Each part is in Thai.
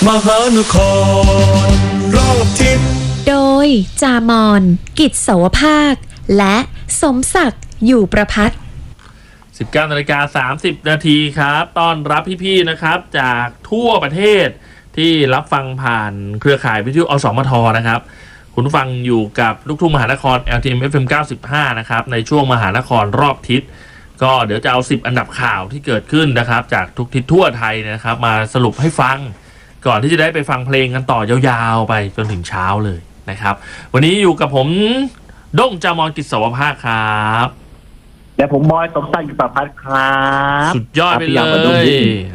มหานครรอบทิศโดยจามอนกิจเสาวภาคและสมศักดิ์อยู่ประภัต 19:30 นาทีครับต้อนรับพี่ๆนะครับจากทั่วประเทศที่รับฟังผ่านเครือข่ายวิทยุอสมทนะครับคุณฟังอยู่กับลูกทุ่งมหานคร LTM FM 95 นะครับในช่วงมหานครรอบทิศก็เดี๋ยวจะเอา10อันดับข่าวที่เกิดขึ้นนะครับจากทุกทิศทั่วไทยนะครับมาสรุปให้ฟังก่อนที่จะได้ไปฟังเพลงกันต่อยาวๆไปจนถึงเช้าเลยนะครับวันนี้อยู่กับผมด้งจามอนกิจเสาวภาคครับและผมบอยสมศักดิ์อยู่ประภัตครับสุดยอดไปเลย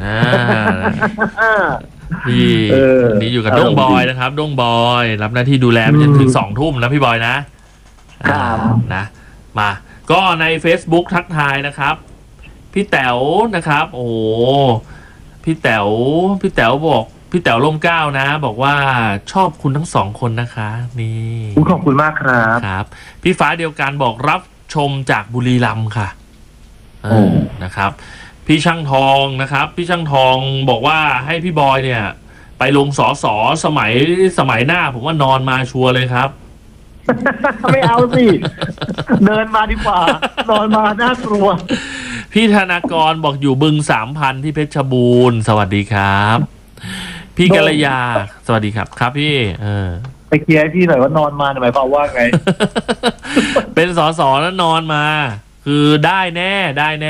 พี่นี่อยู่กับด้งบอยนะครับด้งบอยรับหน้าที่ดูแลไปจนถึง2 ทุ่มนะพี่บอยนะครับนะมาก็ใน Facebook ทักทายนะครับพี่แต๋วนะครับโอ้พี่แต๋วบอกพี่แต๋วร่มเกล้านะบอกว่าชอบคุณทั้ง2 คนนะคะนี่ขอบคุณมากครับครับพี่ฟ้าเดียวกันบอกรับชมจากบุรีรัมย์ค่ะนะครับพี่ช่างทองนะครับพี่ช่างทองบอกว่าให้พี่บอยเนี่ยไปลงสสสมัยหน้าผมว่านอนมาชัวร์เลยครับไม่เอาสิเดินมาดีกว่านอนมาน่ากลัวพี่ธนากรบอกอยู่บึง3,000ที่เพชรบูรณ์สวัสดีครับพี่กัลยาสวัสดีครับครับพี่ไปเคลียร์ให้พี่หน่อยว่านอนมาหมายความว่าไงเป็นสสแล้วนอนมาคือได้แน่ได้น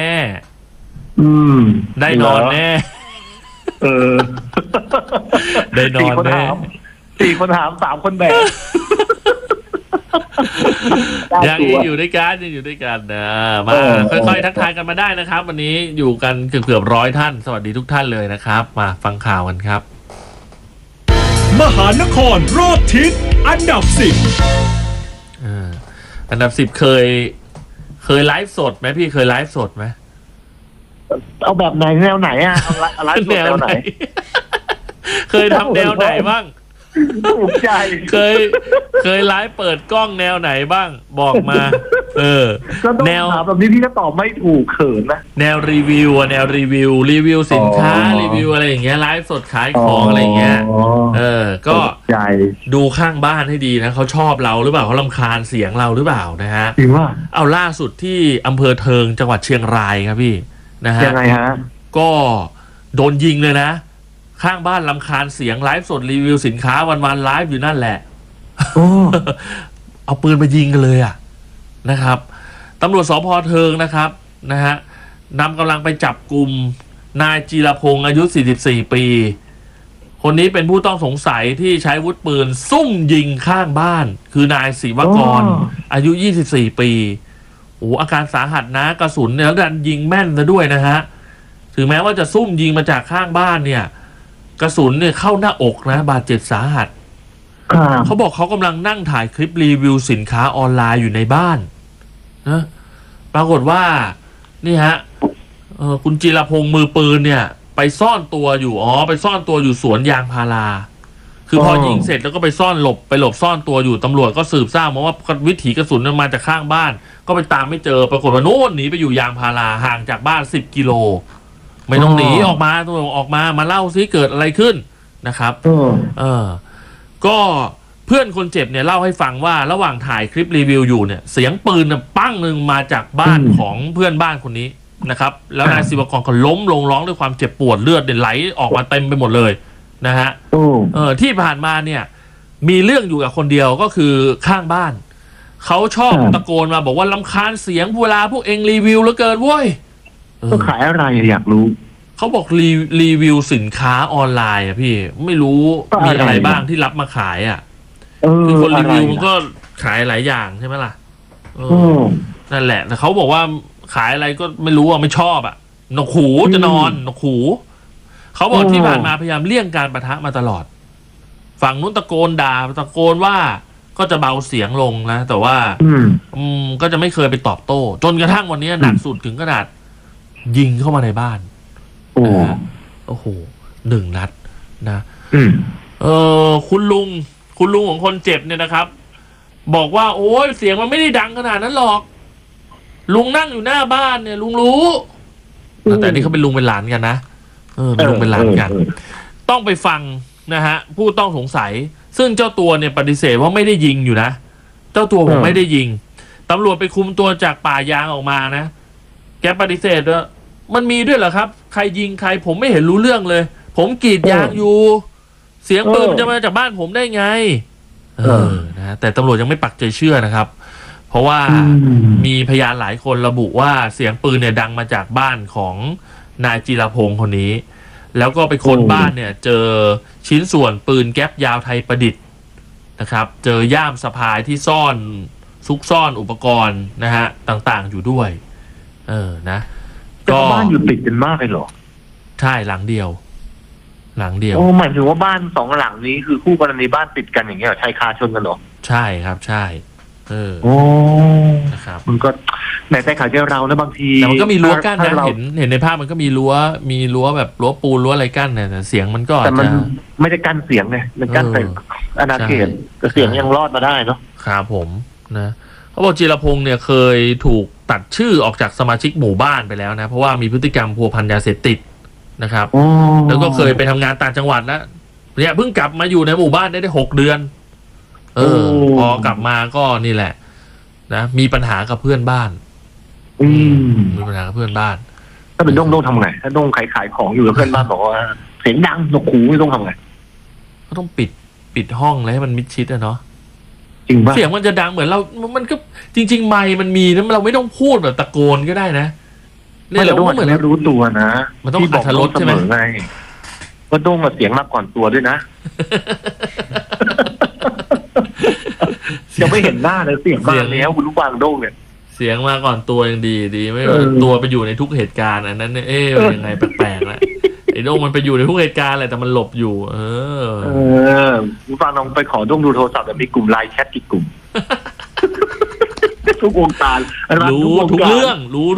อนแน่ได้นอนแน่ 4 คนถาม3 คนแบกยังอยู่ด้วยกันนะมาค่อยๆทักทายกันมาได้นะครับวันนี้อยู่กันเกือบ100 ท่านสวัสดีทุกท่านเลยนะครับมาฟังข่าวกันครับมหานครรอบทิศอันดับ10 อันดับ10เคยไลฟ์สดไหมพี่เคยไลฟ์สดไหมเอาแบบไหนแนวไหนอ่ะเอาไลฟ์สดแนวไหนเคยทำแนวไหนบ้างถูกใจเคยไลฟ์เปิดกล้องแนวไหนบ้างบอกมาแนวแบบนี้พี่ก็ตอบไม่ถูกเขินนะแนวรีวิวสินค้ารีวิวอะไรอย่างเงี้ยไลฟ์สดขายของอะไรอย่างเงี้ยก็ดูข้างบ้านให้ดีนะเขาชอบเราหรือเปล่าเขารำคาญเสียงเราหรือเปล่านะฮะจริงว่าเอาล่าสุดที่อำเภอเทิงจังหวัดเชียงรายครับพี่นะฮะยังไงฮะก็โดนยิงเลยนะข้างบ้านรำคาญเสียงไลฟ์สดรีวิวสินค้าวันไลฟ์อยู่นั่นแหละเอาปืนมายิงกันเลยนะครับตำรวจสภ.เทิงนะครับนะฮะนำกำลังไปจับกลุ่มนายจีรพงษ์อายุ44 ปีคนนี้เป็นผู้ต้องสงสัยที่ใช้วุธปืนซุ่มยิงข้างบ้านคือนายศิวกรอายุ24 ปีโอ้อาการสาหัสนะกระสุนเนี่ยแล้วดันยิงแม่นซะด้วยนะฮะถึงแม้ว่าจะซุ่มยิงมาจากข้างบ้านเนี่ยกระสุนเนี่ยเข้าหน้าอกนะบาดเจ็บสาหัสเขาบอกเขากำลังนั่งถ่ายคลิปรีวิวสินค้าออนไลน์อยู่ในบ้านนะปรากฏว่านี่ฮะคุณจีรพงษ์มือปืนเนี่ยไปซ่อนตัวอยู่สวนยางพาราคือพอยิงเสร็จแล้วก็ไปหลบซ่อนตัวอยู่ตำรวจก็สืบทราบมาว่าวิถีกระสุนมาจากข้างบ้านก็ไปตามไม่เจอปรากฏว่าโน่นหนีไปอยู่ยางพาราห่างจากบ้าน10 กิโลไม่ต้องหนีออกมาเล่าซิเกิดอะไรขึ้นนะครับก็เพื่อนคนเจ็บเนี่ยเล่าให้ฟังว่าระหว่างถ่ายคลิปรีวิวอยู่เนี่ยเสียงปืนปั้งหนึ่งมาจากบ้านของเพื่อนบ้านคนนี้นะครับแล้วนายศิวกรก็ล้มลงร้องด้วยความเจ็บปวดเลือดไหลออกมาเต็มไปหมดเลยนะฮะที่ผ่านมาเนี่ยมีเรื่องอยู่กับคนเดียวก็คือข้างบ้านเขาชอบตะโกนมาบอกว่ารำคาญเสียงเวลาพวกเองรีวิวเหลือเกินเว้ยก็ขายอะไรอยากรู้เขาบอกรีวิวสินค้าออนไลน์พี่ไม่รู้มีอะไรบ้างที่รับมาขายคือคนรีวิวมันก็ขายหลายอย่างใช่ไหมล่ะนั่นแหละแต่เขาบอกว่าขายอะไรก็ไม่รู้ไม่ชอบนกหูจะนอนนกหูเขาบอกที่ผ่านมาพยายามเลี่ยงการปะทะมาตลอดฝั่งนู้นตะโกนด่าตะโกนว่าก็จะเบาเสียงลงนะแต่ว่าก็จะไม่เคยไปตอบโต้จนกระทั่งวันนี้หนักสุดถึงขนาดยิงเข้ามาในบ้านโอ้โห1 นัดนะคุณลุงของคนเจ็บเนี่ยนะครับบอกว่าโอ้ยเสียงมันไม่ได้ดังขนาดนั้นหรอกลุงนั่งอยู่หน้าบ้านเนี่ยลุงรู้แต่นี่เขาเป็นลุงเป็นหลานกันนะเป็นลุงเป็นหลานกันต้องไปฟังนะฮะผู้ต้องสงสัยซึ่งเจ้าตัวเนี่ยปฏิเสธว่าไม่ได้ยิงอยู่นะเจ้าตัวผมไม่ได้ยิงตำรวจไปคุมตัวจากป่ายางออกมานะแกปฏิเสธว่ามันมีด้วยเหรอครับใครยิงใครผมไม่เห็นรู้เรื่องเลย ผมกรีดยางอยู่เสียงปืนมันจะมาจากบ้านผมได้ไงนะแต่ตำรวจยังไม่ปักใจเชื่อนะครับเพราะว่ามีพยานหลายคนระบุว่าเสียงปืนเนี่ยดังมาจากบ้านของนายจิรพงศ์คนนี้แล้วก็ไปค้นบ้านเนี่ยเจอชิ้นส่วนปืนแก๊ปยาวไทยประดิษฐ์นะครับเจอย่ามสะพายที่ซ่อนซุกซ่อนอุปกรณ์นะฮะต่างๆอยู่ด้วยนะก็บ้านอยู่ติดกันมากเลยเหรอใช่หลังเดียวโอ้หมายถึงว่าบ้านสองหลังนี้คือคู่กรณีบ้านติดกันอย่างเงี้ยชายคาชนกันเหรอใช่ครับใช่โอ้นะครับมันก็แม้แต่ข่าวเจ้าเรานะบางทีแต่มันก็มีรั้วกั้นนะเห็นในภาพมันก็มีรั้วแบบรั้วปูนรั้วอะไรกั้นเนี่ยแต่เสียงมันก็แต่มันไม่ได้กั้นเสียงไงมันกั้นแต่อาณาเขตแต่เสียงยังรอดมาได้เนาะครับผมนะเขาบอกจิรพงศ์เนี่ยเคยถูกตัดชื่อออกจากสมาชิกหมู่บ้านไปแล้วนะเพราะว่ามีพฤติกรรมพัวพันยาเสพติดนะครับแล้วก็เคยไปทำงานต่างจังหวัดแล้วเนี่ยเพิ่งกลับมาอยู่ในหมู่บ้านได้6 เดือนพอกลับมาก็นี่แหละนะมีปัญหากับเพื่อนบ้านมีปัญหากับเพื่อนบ้านถ้าเป็นด้งทำไงถ้าด้งขายของอยู่กับเพื่อนบ้านบอกว่าเสียงดังนกหูไม่ต้องทำไงก็ต้องปิดห้องเลยให้มันมิดชิดอะเนาะจริงป่ะเสียงมันจะดังเหมือนมันก็จริงๆไมค์มันมีนะเราไม่ต้องพูดแบบตะโกนก็ได้นะเนี่ยเราเหมือนรู้ตัวนะมันต้องอัธรสใช่ไหมก็ด้งเสียงมาก่อนตัวด้วยนะยังไม่เห็นหน้าเลยเสียงมาแล้วคุณลูกบางด้งเนี่ยเสียงมาก่อนตัวยังดีไม่ตัวไปอยู่ในทุกเหตุการณ์อันนั้นเนี่ยยังไงแปลกๆแล้วไอ้ด้งมันไปอยู่ในทุกเหตุการณ์เลยแต่มันหลบอยู่คุณฟังลองไปขอด้งดูโทรศัพท์แต่มีกลุ่มไลน์แชทกี่กลุ่มทุกวงการรู้ทุกเรื่อง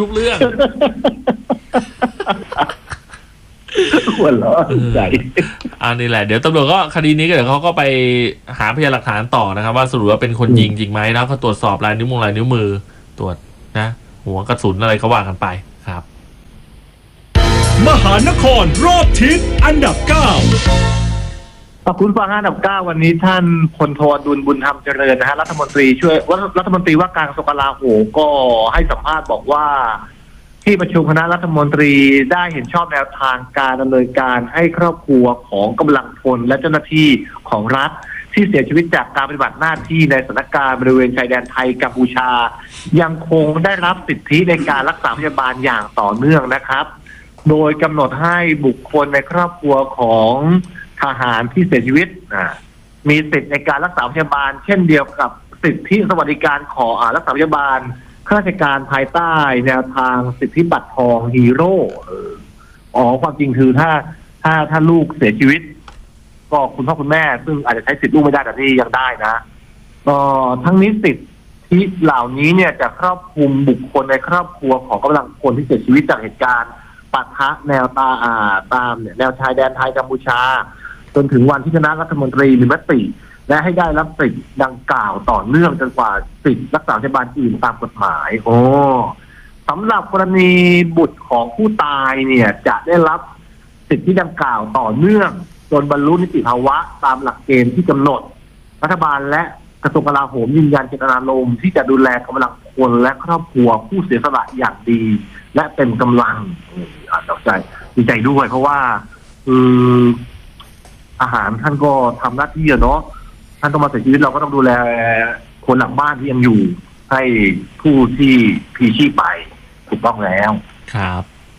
หัวเราะใจอันนี้แหละเดี๋ยวตำรวจก็คดีนี้ก็เดี๋ยวเขาก็ไปหาพยานหลักฐานต่อนะครับว่าสรุปว่าเป็นคนยิงจริงไหมนะเขาตรวจสอบลายนิ้วมือตรวจนะหัวกระสุนอะไรเขาว่ากันไปครับมหานครรอบทิศอันดับ9 ขอบคุณฟังอันดับ9วันนี้ท่านพลโทอดุลบุญธรรมเจริญนะฮะรัฐมนตรีว่าการกระทรวงกลาโหมก็ให้สัมภาษณ์บอกว่าที่ประชุมคณะรัฐมนตรีได้เห็นชอบแนวทางการดำเนินการให้ครอบครัวของกำลังพลและเจ้าหน้าที่ของรัฐที่เสียชีวิตจากการปฏิบัติหน้าที่ในสถานการณ์บริเวณชายแดนไทยกัมพูชายังคงได้รับสิทธิในการรักษาพยาบาลอย่างต่อเนื่องนะครับโดยกำหนดให้บุคคลในครอบครัวของทหารที่เสียชีวิตมีสิทธิในการรักษาพยาบาลเช่นเดียวกับสิทธิสวัสดิการของรักษาพยาบาลข้าราชการภายใต้แนวทางสิทธิบัตรทองฮีโร่ความจริงคือถ้าลูกเสียชีวิตก็คุณพ่อคุณแม่ซึ่งอาจจะใช้สิทธิลูกไม่ได้แต่ที่ยังได้นะทั้งนี้สิทธิเหล่านี้เนี่ยจะครอบคลุมบุคคลในครอบครัวของกำลังพลที่เสียชีวิตจากเหตุการณ์ปะทะแนวตามแนวชายแดนไทยกัมพูชาจนถึงวันที่คณะรัฐมนตรีมีมติและให้ได้รับสิทธิ์ดังกล่าวต่อเนื่องจนกว่าสิทธิ์รักษาพยาบาลอื่นตามกฎหมายสำหรับกรณีบุตรของผู้ตายเนี่ยจะได้รับสิทธิดังกล่าวต่อเนื่องจนบรรลุนิติภาวะตามหลักเกณฑ์ที่กำหนดรัฐบาลและกระทรวงกลาโหมยืนยันเจตนารมณ์ที่จะดูแลกำลังพลและครอบครัวผู้เสียสละอย่างดีและเต็มกำลังดีใจด้วยเพราะว่าอาหารท่านก็ทำหน้าที่เนาะท่านต้องมาเสียชีวิตเราก็ต้องดูแลคนหลังบ้านที่ยังอยู่ให้ผู้ที่พลีชีพไปถูกต้องแล้วครับ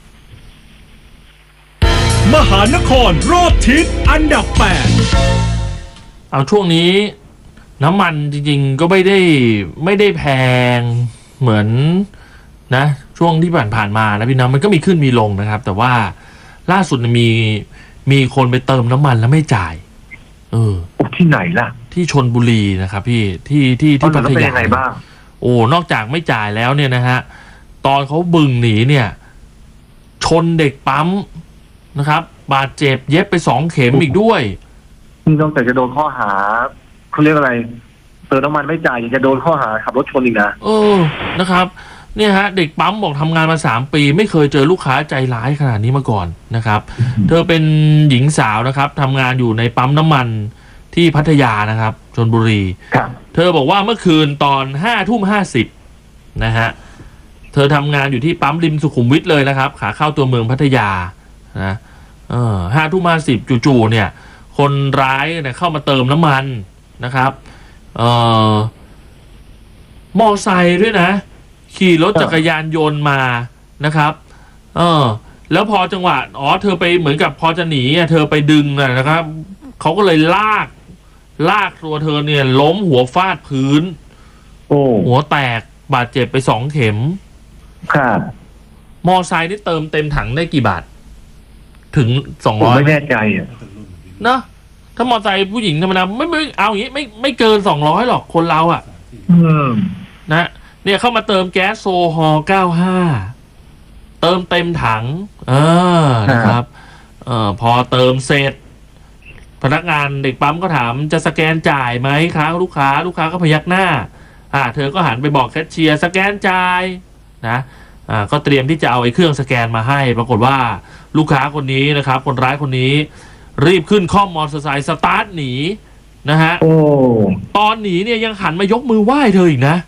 มหานครรอบทิศอันดับ8 เอาช่วงนี้น้ำมันจริงๆก็ไม่ได้แพงเหมือนนะช่วงที่ผ่านมานะพี่น้ำมันก็มีขึ้นมีลงนะครับแต่ว่าล่าสุดมีคนไปเติมน้ำมันแล้วไม่จ่ายที่ไหนล่ะที่ชลบุรีนะครับพี่ที่พัทยาบ้างนอกจากไม่จ่ายแล้วเนี่ยนะฮะตอนเขาบึงหนีเนี่ยชนเด็กปั๊มนะครับบาดเจ็บเย็บไป2 เข็มอีกด้วยนอกจากจะโดนข้อหาเขาเรียกอะไรเติมน้ำมันไม่จ่ายยังจะโดนข้อหาขับรถชนอีกนะนะครับเนี่ยฮะเด็กปั๊มบอกทำงานมา3 ปีไม่เคยเจอลูกค้าใจร้ายขนาดนี้มาก่อนนะครับ เธอเป็นหญิงสาวนะครับทำงานอยู่ในปั๊มน้ำมันที่พัทยานะครับชลบุรีครับเธอบอกว่าเมื่อคืนตอน5:50นะฮะเธอทำงานอยู่ที่ปั๊มริมสุขุมวิทเลยนะครับขาเข้าตัวเมืองพัทยานะ5:50จู่ๆเนี่ยคนร้ายเนี่ยเข้ามาเติมน้ำมันนะครับมอไซค์ด้วยนะขี่รถจักรยานยนต์มานะครับแล้วพอจังหวะเธอไปเหมือนกับพอจะหนีเธอไปดึงนะครับเขาก็เลยลากตัวเธอเนี่ยล้มหัวฟาดพื้นหัวแตกบาดเจ็บไป2 เข็มครับมอไซค์นี่เติมเต็มถังได้กี่บาทถึง200 ไม่แน่ใจเนาะถ้ามอไซค์ผู้หญิงธรรมดาไม่เอาอย่างนี้ไม่เกิน200หรอกคนเราอ่ะนะเนี่ยเข้ามาเติมแก๊สโซฮอล์95เติมเต็มถังนะครับพอเติมเสร็จพนักงานเด็กปั๊มก็ถามจะสแกนจ่ายไหมครับลูกค้าก็พยักหน้าเธอก็หันไปบอกแคชเชียร์สแกนจ่ายนะก็เตรียมที่จะเอาไอ้เครื่องสแกนมาให้ปรากฏว่าลูกค้าคนนี้นะครับคนร้ายคนนี้รีบขึ้นคล่อมมอเตอร์ไซค์สตาร์ทหนีนะฮะตอนหนีเนี่ยยังหันมายกมือไหว้เธออีกนะ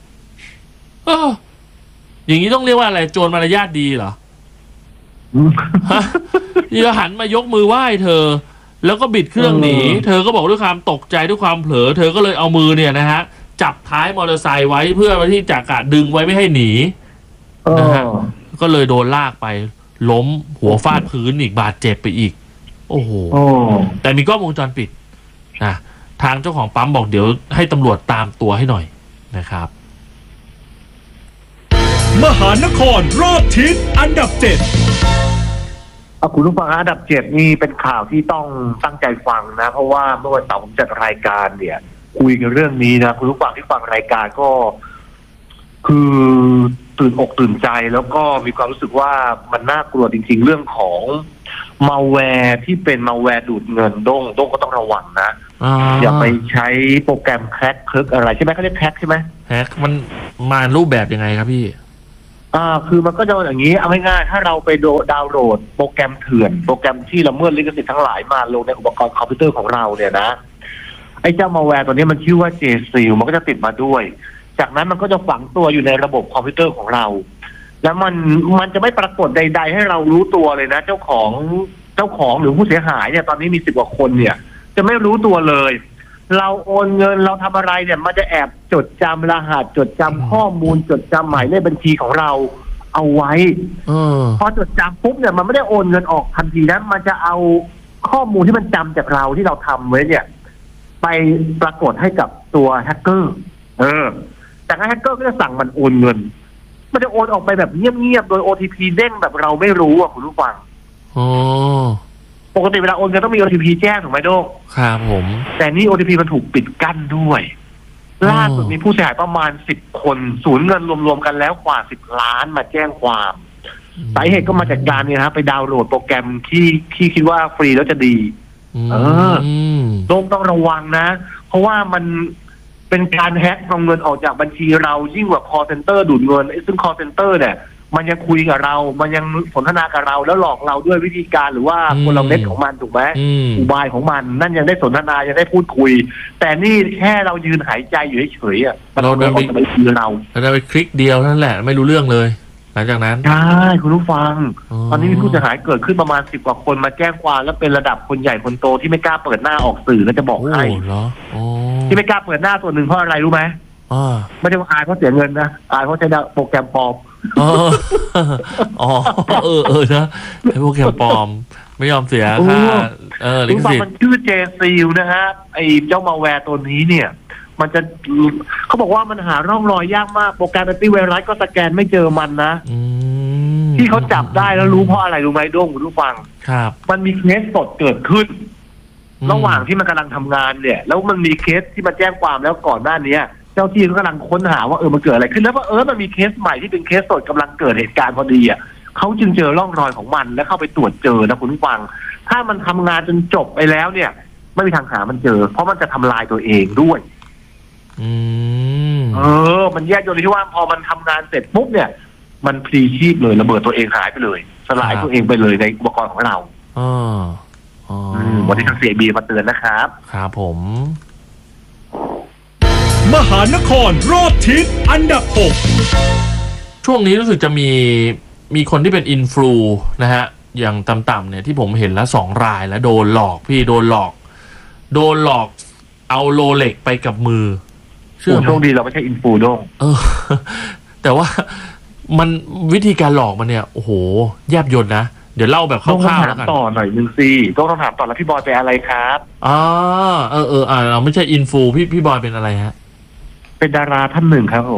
อย่างนี้ต้องเรียกว่าอะไรโจรมารยาทดีเหรอยังหันมายกมือไหว้เธอแล้วก็บิดเครื่องหนีเธอก็บอกด้วยความตกใจด้วยความเผลอเธอก็เลยเอามือเนี่ยนะฮะจับท้ายมอเตอร์ไซค์ไว้เพื่อที่จะดึงไว้ไม่ให้หนีนะฮะก็เลยโดนลากไปล้มหัวฟาดพื้นอีกบาดเจ็บไปอีกโอ้โหแต่มีกล้องวงจรปิดนะทางเจ้าของปั๊มบอกเดี๋ยวให้ตำรวจตามตัวให้หน่อยนะครับมหานครรอบทิศอันดับ7 คุณผู้ฟังอันดับ7นี่เป็นข่าวที่ต้องตั้งใจฟังนะเพราะว่าเมื่อวันเสาร์ผมจัดรายการเนี่ยคุยกันเรื่องนี้นะคุณผู้ฟังที่ฟังรายการก็คือตื่นอกตื่นใจแล้วก็มีความรู้สึกว่ามันน่ากลัวจริงๆเรื่องของมัลแวร์ที่เป็นมัลแวร์ดูดเงินด้งก็ต้องระวังนะอย่าไปใช้โปรแกรมแคร็กเคิร์กอะไรใช่ไหมเขาเรียกแคร็กใช่ไหมแคร็กมันมารูปแบบยังไงครับพี่คือมันก็จะอย่างนี้เอาง่ายๆถ้าเราไปดาวน์โหลดโปรแกรมเถื่อนโปรแกรมที่ละเมิดลิขสิทธิ์ทั้งหลายมาลงในอุปกรณ์คอมพิวเตอร์ของเราเนี่ยนะไอ้เจ้ามัลแวร์ตัวนี้มันชื่อว่า JSeal มันก็จะติดมาด้วยจากนั้นมันก็จะฝังตัวอยู่ในระบบคอมพิวเตอร์ของเราแล้วมันจะไม่ปรากฏใดๆให้เรารู้ตัวเลยนะเจ้าของหรือผู้เสียหายเนี่ยตอนนี้มี10 กว่าคนเนี่ยจะไม่รู้ตัวเลยเราโอนเงินเราทำอะไรเนี่ยมันจะแอบจดจำรหัสจดจำข้อมูลจดจำหมายเลขบัญชีของเราเอาไว้พอจดจำปุ๊บเนี่ยมันไม่ได้โอนเงินออกทันทีนะมันจะเอาข้อมูลที่มันจำจากเราที่เราทำไว้เนี่ยไปปรากฏให้กับตัวแฮกเกอร์จากนั้นแฮกเกอร์ก็จะสั่งมันโอนเงินมันจะโอนออกไปแบบเงียบๆโดย OTP เด้งแบบเราไม่รู้คุณผู้ฟังปกติเวลาโอนเงินต้องมี OTP แจ้งถูกไหมโดครับผมแต่นี่ OTP มันถูกปิดกั้นด้วยล่าสุดมีผู้เสียหายประมาณ10 คนสูญเงินรวมๆกันแล้วกว่า10 ล้านมาแจ้งความสาเหตุก็มาจากการเนี่ยครับไปดาวน์โหลดโปรแกรมที่คิดว่าฟรีแล้วจะดีต้องระวังนะเพราะว่ามันเป็นการแฮ็กเอาเงินออกจากบัญชีเรายิ่งกว่า call center ดูดเงินซึ่ง call center เนี่ยมันยังคุยกับเรามันยังสนทนากับเราแล้วหลอกเราด้วยวิธีการหรือว่ากลเม็ดของมันถูกไหมอุบายของมันนั่นยังได้สนทนายังได้พูดคุยแต่นี่แค่เรายืนหายใจอยู่เฉยๆเราเดินไปเราไปคลิกเดียวนั่นแหละไม่รู้เรื่องเลยหลังจากนั้นใช่คุณผู้ฟังตอนนี้มีผู้เสียหายเกิดขึ้นประมาณ10 กว่าคนมาแจ้งความแล้วเป็นระดับคนใหญ่คนโตที่ไม่กล้าเปิดหน้าออกสื่อแล้วจะบอกให้ที่ไม่กล้าเปิดหน้าส่วนหนึ่งเพราะอะไรรู้ไหมไม่ได้ว่าอายเพราะเสียเงินนะอายเพราะใช้โปรแกรมปลอมนะไอ้โปรแกรมปลอมไม่ยอมเสียค่าลิขสิทธิ์มันชื่อ JSeal นะฮะไอ้เจ้ามัลแวร์ตัวนี้เนี่ยมันจะเขาบอกว่ามันหาร่องรอยยากมากโปรแกรมแอนตี้ไวรัสก็สแกนไม่เจอมันนะที่เขาจับได้แล้วรู้เพราะอะไรรู้ไหมด้วงคุณผู้ฟังครับมันมีเคสสดเกิดขึ้นระหว่างที่มันกำลังทำงานเนี่ยแล้วมันมีเคสที่มาแจ้งความแล้วก่อนหน้านี้เจ้าที่ก็กำลังค้นหาว่ามันเกิดอะไรขึ้นแล้วว่ามันมีเคสใหม่ที่เป็นเคสสดกำลังเกิดเหตุการณ์พอดีอ่ะเขาจึงเจอร่องรอยของมันแล้วเข้าไปตรวจเจอนะคุณผู้ฟังถ้ามันทำงานจนจบไปแล้วเนี่ยไม่มีทางหามันเจอเพราะมันจะทำลายตัวเองด้วยมันแยกโดยที่ว่าพอมันทำงานเสร็จปุ๊บเนี่ยมันพลีชีพเลยระเบิดตัวเองหายไปเลย สลายตัวเองไปเลยในอุปกรณ์ของเราอ๋อวันนี้ทาง CIB มาเตือนนะครับครับผมมหานครรอบทิศอันดับช่วงนี้รู้สึกจะมีคนที่เป็นอินฟลูนะฮะอย่างต่ำๆเนี่ยที่ผมเห็นแล้ว2 รายแล้วโดนหลอกพี่โดนหลอกเอาโรเล็กไปกับมือเชื่อไหมโชคดีเราไม่ใช่อินฟูด้งแต่ว่ามันวิธีการหลอกมันเนี่ยโอ้โหแยบยลนะเดี๋ยวเล่าแบบคต้องร่าวๆถาแล้มวกันต่อหน่อยนึงสิต้องถามต่อแล้วพี่บอยไปอะไรครับเราไม่ใช่อินฟูพี่บอยเป็นอะไรฮะเป็นดาราท่านหนึ่งครับผม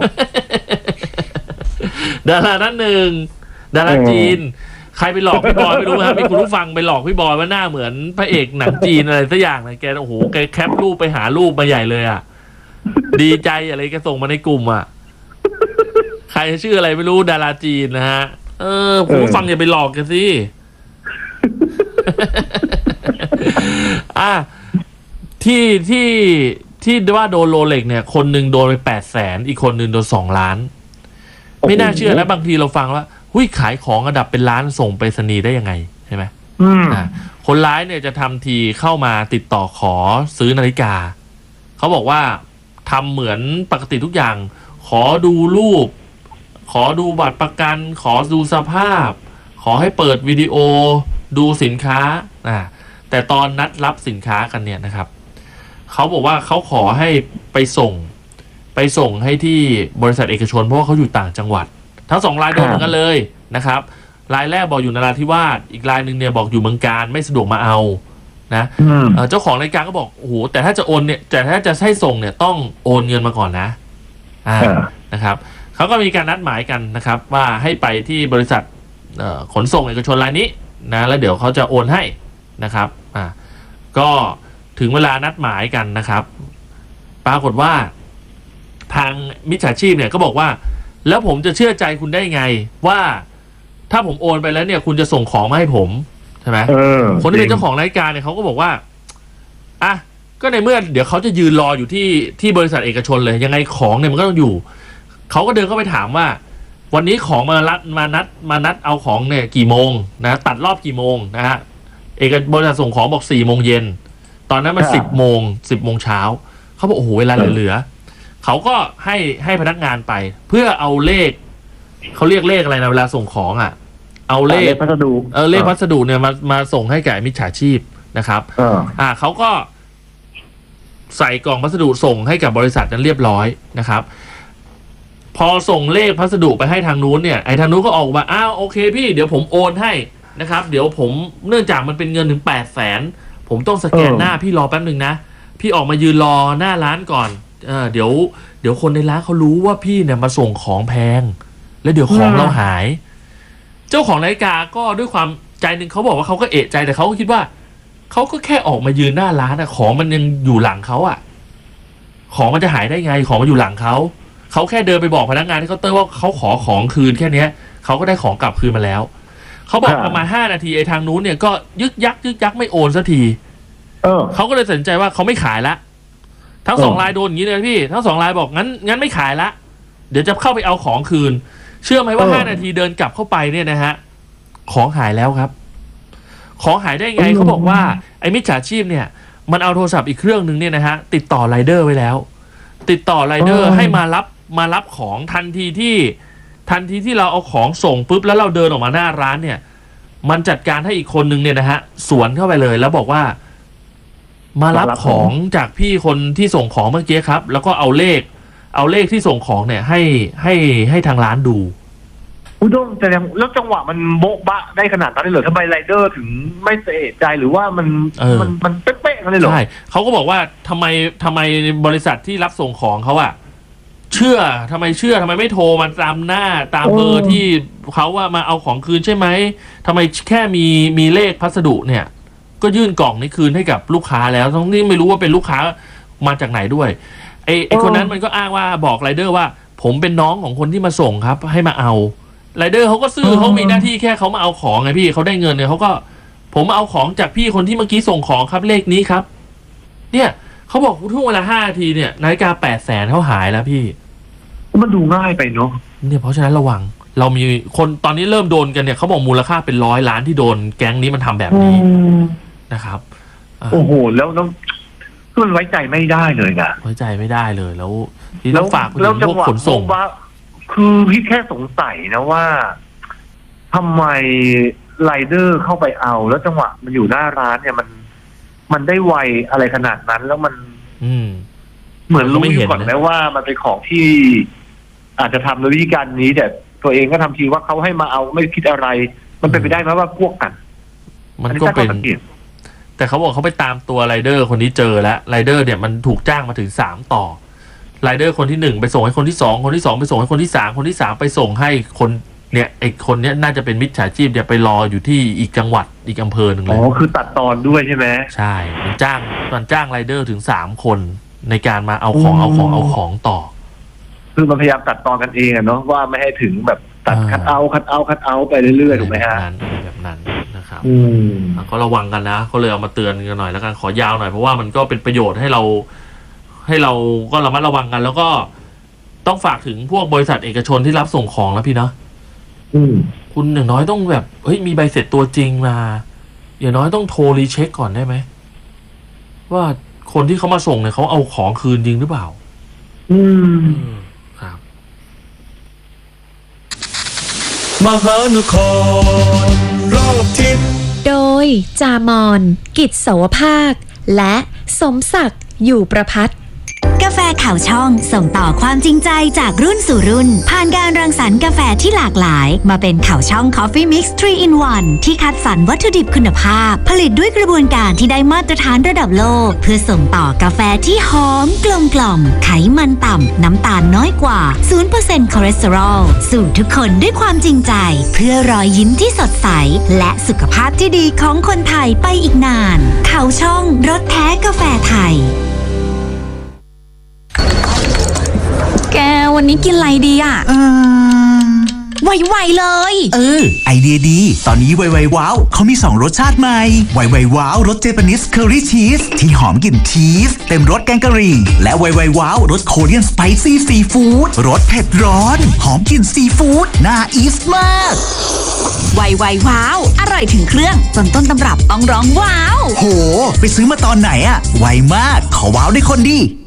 ดาราท่านหนึ่งดาราจีน ใครไปหลอกพี่บอยไม่รู้ครับมีคุณผู้ฟังไปหลอกพี่บอยว่าหน้าเหมือนพระเอกหนังจีนอะไรสักอย่างเลยแกโอ้โหแกแคปรูปไปหารูปมาใหญ่เลยอ่ะดีใจอะไรแกส่งมาในกลุ่มอ่ะใครชื่ออะไรไม่รู้ดาราจีนนะฮะคุณผู้ฟังอย่าไปหลอกกันสิที่ว่าโดนโรเล็กเนี่ยคนหนึ่งโดนไป800,000อีกคนหนึ่งโดน2 ล้านไม่น่าเชื่อนะบางทีเราฟังว่าหุ้ยขายของระดับเป็นล้านส่งไปรษณีย์ได้ยังไงใช่ไหมคนร้ายเนี่ยจะทำทีเข้ามาติดต่อขอซื้อนาฬิกาเขาบอกว่าทำเหมือนปกติทุกอย่างขอดูรูปขอดูบัตรประกันขอดูสภาพขอให้เปิดวิดีโอดูสินค้าแต่ตอนนัดรับสินค้ากันเนี่ยนะครับเขาบอกว่าเขาขอให้ไปส่งให้ที่บริษัทเอกชนเพราะว่าเขาอยู่ต่างจังหวัดทั้ง2 รายโดนเหมือนกันเลยนะครับรายแรกบอกอยู่นราธิวาสอีกรายหนึ่งเนี่ยบอกอยู่เมืองการไม่สะดวกมาเอานะเจ้าของรายการก็บอกโอ้โหแต่ถ้าจะโอนเนี่ยแต่ถ้าจะให้ส่งเนี่ยต้องโอนเงินมาก่อนนะนะครับเขาก็มีการนัดหมายกันนะครับว่าให้ไปที่บริษัทขนส่งเอกชนรายนี้นะแล้วเดี๋ยวเขาจะโอนให้นะครับก็ถึงเวลานัดหมายกันนะครับปรากฏว่าทางมิจฉาชีพเนี่ยก็บอกว่าแล้วผมจะเชื่อใจคุณได้ไงว่าถ้าผมโอนไปแล้วเนี่ยคุณจะส่งของมาให้ผมใช่ไหมคนที่เป็นเจ้าของรายการเนี่ยเขาก็บอกว่าก็ในเมื่อเดี๋ยวเขาจะยืนรออยู่ที่บริษัทเอกชนเลยยังไงของเนี่ยมันก็ต้องอยู่เขาก็เดินเข้าไปถามว่าวันนี้ของมานัดเอาของเนี่ยกี่โมงนะตัดรอบกี่โมงนะฮะบริษัทส่งของบอก4 โมงเย็นตอนนั้นมัน10 โมงเช้าเขาบอกโอ้โหเวลาเหลือเขาก็ให้พนักงานไปเพื่อเอาเลขเขาเรียกเลขอะไรนะเวลาส่งของเอาเลขพัสดุเลขพัสดุเนี่ยมาส่งให้แก่มิจฉาชีพนะครับเขาก็ใส่กล่องพัสดุส่งให้กับบริษัทนั้นเรียบร้อยนะครับพอส่งเลขพัสดุไปให้ทางนู้นเนี่ยไอ้ทางนู้นก็ออกมาโอเคพี่เดี๋ยวผมโอนให้นะครับเดี๋ยวผมเนื่องจากมันเป็นเงินถึง800,000ผมต้องสแกนหน้าพี่รอแป๊บนึงนะพี่ออกมายืนรอหน้าร้านก่อนเดี๋ยวคนในร้านเขารู้ว่าพี่เนี่ยมาส่งของแพงแล้วเดี๋ยวของเราหายเจ้าของนาฬิกาก็ด้วยความใจหนึ่งเขาบอกว่าเขาก็เอะใจแต่เขาก็คิดว่าเขาก็แค่ออกมายืนหน้าร้านของมันยังอยู่หลังเขาของมันจะหายได้ไงของมันอยู่หลังเขาแค่เดินไปบอกพนักงานที่เคาน์เตอร์ว่าเขาขอของคืนแค่นี้เขาก็ได้ของกลับคืนมาแล้วเขาบอกประมาณ5 นาทีไอ้ทางนู้นเนี่ยก็ยึกยักไม่โอนสักทีเขาก็เลยตัดสินใจว่าเขาไม่ขายละทั้ง2 รายโดนอย่างนี้เลยพี่ทั้ง2 รายบอกงั้นไม่ขายละเดี๋ยวจะเข้าไปเอาของคืนเชื่อไหมว่า5 นาทีเดินกลับเข้าไปเนี่ยนะฮะของหายแล้วครับของหายได้ไงเขาบอกว่าไอ้มิจฉาชีพเนี่ยมันเอาโทรศัพท์อีกเครื่องนึงเนี่ยนะฮะติดต่อไรเดอร์ไว้แล้วติดต่อไรเดอร์ให้มารับของทันทีที่เราเอาของส่งปุ๊บแล้วเราเดินออกมาหน้าร้านเนี่ยมันจัดการให้อีกคนนึงเนี่ยนะฮะสวนเข้าไปเลยแล้วบอกว่ามารับของจากพี่คนที่ส่งของเมื่อกี้ครับแล้วก็เอาเลขที่ส่งของเนี่ยให้ทางร้านดูด้งแต่แล้วจังหวะมันโบ๊ะบะได้ขนาดนั้นเลยเหรอทำไมไรเดอร์ถึงไม่เอะใจหรือว่ามันเป๊ะๆกันเลยเหรอใช่เขาก็บอกว่าทำไมบริษัทที่รับส่งของเขาเชื่อทำไมไม่โทรมาตามหน้าตามเบอร์ที่เขาว่ามาเอาของคืนใช่ไหมทำไมแค่มีเลขพัสดุเนี่ยก็ยื่นกล่องนี้คืนให้กับลูกค้าแล้วทั้งที่ไม่รู้ว่าเป็นลูกค้ามาจากไหนด้วยไอ้คนนั้นมันก็อ้างว่าบอกไรเดอร์ว่าผมเป็นน้องของคนที่มาส่งครับให้มาเอาไรเดอร์เขาก็ซื่อเขามีหน้าที่แค่เขามาเอาของไงพี่เขาได้เงินเนี่ยเขาก็ผมมาเอาของจากพี่คนที่เมื่อกี้ส่งของครับเลขนี้ครับเนี่ยเขาบอกทุกเวลา5 นาทีเนี่ยนาฬิกา800,000เขาหายแล้วพี่มันดูง่ายไปเนาะเนี่ยเพราะฉะนั้นระวังเรามีคนตอนนี้เริ่มโดนกันเนี่ยเขาบอกมูลค่าเป็น100 ล้านที่โดนแก๊งนี้มันทำแบบนี้นะครับโอ้โหแล้วมันไว้ใจไม่ได้เลยนะไว้ใจไม่ได้เลยแล้วที่ต้องฝากไปถึงพวกขนส่งว่าคือพี่แค่สงสัยนะว่าทำไมไรเดอร์เข้าไปเอาแล้วจังหวะมันอยู่หน้าร้านเนี่ยมันได้ไวอะไรขนาดนั้นแล้วมันเหมือนรู้ก่อนไหมว่ามันเป็นของที่อาจจะทำโดยวิธีการนี้แต่ตัวเองก็ทำทีว่าเขาให้มาเอาไม่คิดอะไรมันเป็นไปได้ไหมว่าพวกกันมันก็เป็นแต่เขาบอกเขาไปตามตัวไรเดอร์คนนี้เจอแล้วไรเดอร์เนี่ยมันถูกจ้างมาถึง3ต่อไรเดอร์คนที่1ไปส่งให้คนที่2คนที่2ไปส่งให้คนที่3คนที่3ไปส่งให้คนเนี่ยไอ้คนเนี้ยน่าจะเป็นมิจฉาชีพเนี่ยไปรออยู่ที่อีกจังหวัดอีกอำเภอหนึ่งเลยอ๋อคือตัดตอนด้วยใช่ไหมใช่มันจ้างไรเดอร์ถึง3คนในการมาเอาของต่อคือมันพยายามตัดตอนกันเองอะเนาะว่าไม่ให้ถึงแบบตัดคัดเอาไปเรื่อยๆถูกไหมฮะแบบนั้นนะครับก็ระวังกันนะเขาเลยเอามาเตือนกันหน่อยแล้วกันขอยาวหน่อยเพราะว่ามันก็เป็นประโยชน์ให้เราก็ระมัดระวังกันแล้วก็ต้องฝากถึงพวกบริษัทเอกชนที่รับส่งของแล้วพี่เนาะคุณอย่างน้อยต้องแบบมีใบเสร็จตัวจริงมาอย่างน้อยต้องโทรรีเช็คก่อนได้ไหมว่าคนที่เขามาส่งเนี่ยเขาเอาของคืนจริงหรือเปล่าครับมหานครรอบทิศโดยจามอนกิจเสาวภาคและสมศักดิ์อยู่ประภัตกาแฟข่าวช่องส่งต่อความจริงใจจากรุ่นสู่รุ่นผ่านการรังสรรค์กาแฟที่หลากหลายมาเป็นข่าวช่อง Coffee Mix 3 in 1 ที่คัดสรรวัตถุดิบคุณภาพผลิตด้วยกระบวนการที่ได้มาตรฐานระดับโลกเพื่อส่งต่อกาแฟที่หอมกลมกล่อมไขมันต่ำน้ำตาลน้อยกว่า 0% คอเลสเตอรอลสู่ทุกคนด้วยความจริงใจเพื่อรอยยิ้มที่สดใสและสุขภาพที่ดีของคนไทยไปอีกนานข่าวช่องรสแท้กาแฟไทยแกวันนี้กินอะไรดีอ่ะไวๆเลยไอเดียดีตอนนี้ไวๆว้าวเขามี2รสชาติใหม่ไวๆว้าวรสเจแปนิสเคอรี่ชีสที่หอมกลิ่นชีสเต็มรสแกงกะหรี่และไวๆว้าวรสโคเรียนสไปซี่ซีฟู้ดรสเผ็ดร้อนหอมกลิ่นซีฟู้ดน่าอีสมากไวว้าวอร่อยถึงเครื่องจนต้นตำรับต้องร้องว้าวโหไปซื้อมาตอนไหนอะไวมากขอว้าวด้วยคนดี